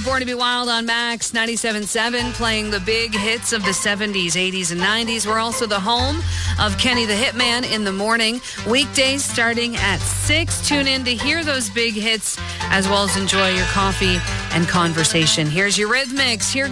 Born to Be Wild on Max 97.7, playing the big hits of the 70s, 80s, and 90s. We're also the home of Kenny the Hitman in the morning. Weekdays starting at 6. Tune in to hear those big hits as well as enjoy your coffee and conversation. Here's your Rhythmics. Here